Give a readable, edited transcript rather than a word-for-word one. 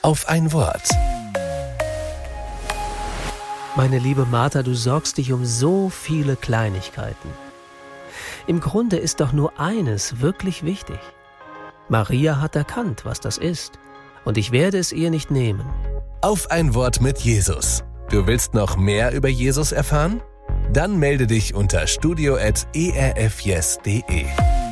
auf ein Wort. Meine liebe Martha, du sorgst dich um so viele Kleinigkeiten. Im Grunde ist doch nur eines wirklich wichtig. Maria hat erkannt, was das ist, und ich werde es ihr nicht nehmen. Auf ein Wort mit Jesus. Du willst noch mehr über Jesus erfahren? Dann melde dich unter studio@erfyes.de.